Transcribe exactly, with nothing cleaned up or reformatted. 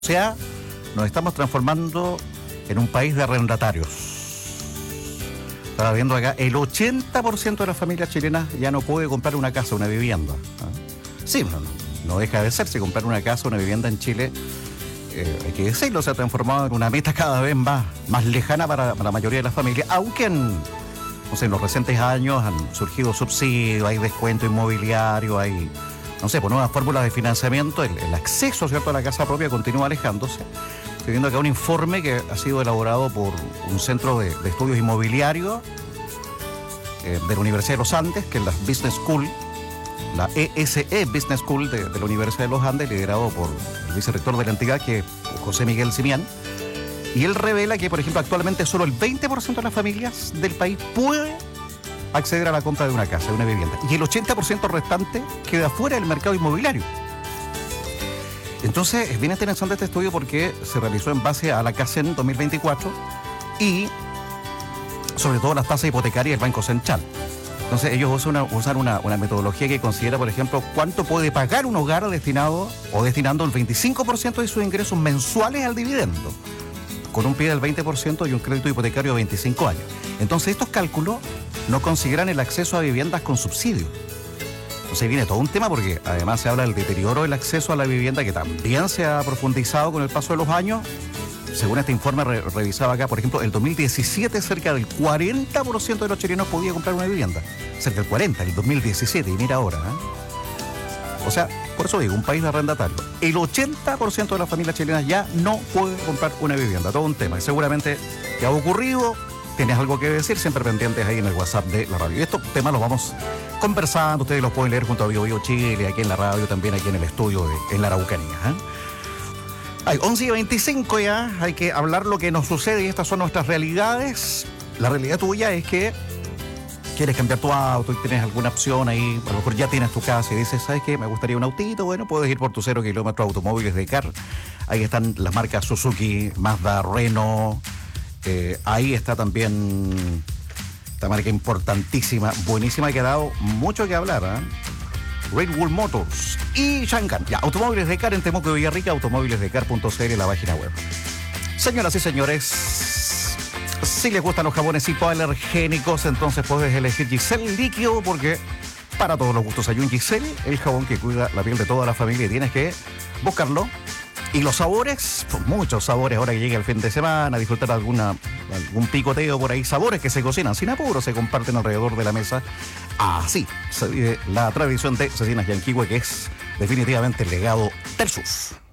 O sea, nos estamos transformando en un país de arrendatarios. Estaba viendo acá, el ochenta por ciento de las familias chilenas ya no puede comprar una casa, una vivienda. ¿Ah? Sí, no, no, no deja de ser. Si comprar una casa, una vivienda en Chile, eh, hay que decirlo, se ha transformado en una meta cada vez más, más lejana para, para la mayoría de las familias, aunque en, no sé, en los recientes años han surgido subsidios, hay descuento inmobiliario, hay, no sé, por nuevas fórmulas de financiamiento, el, el acceso, ¿cierto?, a la casa propia continúa alejándose. Estoy viendo acá un informe que ha sido elaborado por un centro de, de estudios inmobiliarios eh, de la Universidad de los Andes, que es la Business School, la E S E Business School de, de la Universidad de los Andes, liderado por el vicerrector de la entidad, que es José Miguel Simián. Y él revela que, por ejemplo, actualmente solo el veinte por ciento de las familias del país puede acceder a la compra de una casa, de una vivienda. Y el ochenta por ciento restante queda fuera del mercado inmobiliario. Entonces, es bien interesante este estudio porque se realizó en base a la CACEN dos mil veinticuatro y, sobre todo, las tasas hipotecarias del Banco Central. Entonces, ellos usan una, usan una, una metodología que considera, por ejemplo, cuánto puede pagar un hogar destinado o destinando el veinticinco por ciento de sus ingresos mensuales al dividendo, con un pie del veinte por ciento y un crédito hipotecario de veinticinco años. Entonces, estos cálculos no consideran el acceso a viviendas con subsidio. Entonces viene todo un tema porque además se habla del deterioro del acceso a la vivienda, que también se ha profundizado con el paso de los años. Según este informe re revisado acá, por ejemplo, el dos mil diecisiete cerca del cuarenta por ciento de los chilenos podía comprar una vivienda. Cerca del cuarenta por ciento, el dos mil diecisiete, y mira ahora, ¿eh? O sea, por eso digo, un país de arrendatario. El ochenta por ciento de las familias chilenas ya no puede comprar una vivienda. Todo un tema. Y seguramente te ha ocurrido, tienes algo que decir, siempre pendientes ahí en el WhatsApp de la radio. Y estos temas los vamos conversando, ustedes los pueden leer junto a Bio Bio Chile, aquí en la radio, también aquí en el estudio de, en la Araucanía. ¿eh? Hay once y veinticinco ya, hay que hablar lo que nos sucede y estas son nuestras realidades. La realidad tuya es que quieres cambiar tu auto y tienes alguna opción ahí, a lo mejor ya tienes tu casa y dices, ¿sabes qué? Me gustaría un autito. Bueno, puedes ir por tu cero kilómetros Automóviles de Car. Ahí están las marcas Suzuki, Mazda, Renault. Eh, ahí está también esta marca importantísima, buenísima, que ha dado mucho que hablar, ¿eh? Great Wall Motors y Shanghai. Ya, Automóviles de Car en Temuco y Villarrica, automóviles de car punto c l, la página web. Señoras y señores, si les gustan los jabones hipoalergénicos, entonces puedes elegir Giselle líquido, porque para todos los gustos hay un Giselle, el jabón que cuida la piel de toda la familia, y tienes que buscarlo. Y los sabores, pues muchos sabores, ahora que llega el fin de semana, disfrutar de alguna, algún picoteo por ahí, sabores que se cocinan sin apuro, se comparten alrededor de la mesa. Así se vive la tradición de Cecinas Yanquihue, que es definitivamente el legado del sur.